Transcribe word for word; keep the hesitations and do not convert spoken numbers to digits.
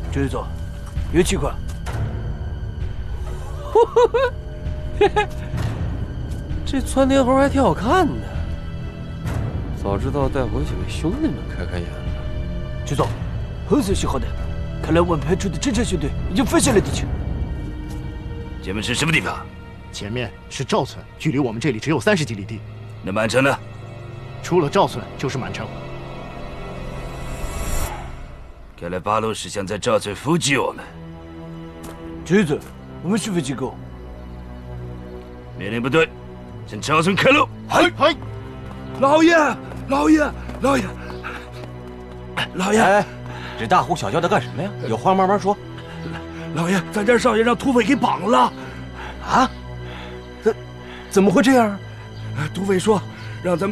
继续走，有气块。 这窜天猴还挺好看的，早知道带回去给兄弟们开开眼了。 局长，红色信号弹，看来我们派出的侦察小队已经发现了敌情。 前面是什么地方？ 前面是赵村，距离我们这里只有三十几里地。 那满城呢？ 除了赵村就是满城。 看来八路是想在赵村伏击我们。 局长，我们需要进攻。 命令部队向赵村开路。 嗨嗨！ 老爷，老爷，老爷，老爷！ 哎，这大呼小叫的干什么呀？有话慢慢说。 老爷，咱家少爷让土匪给绑了。 啊？怎怎么会这样？ 土匪说，让咱们。